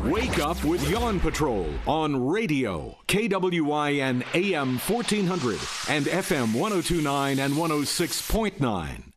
Wake up with Yawn Patrol on radio, KWIN AM 1400 and FM 1029 and 106.9.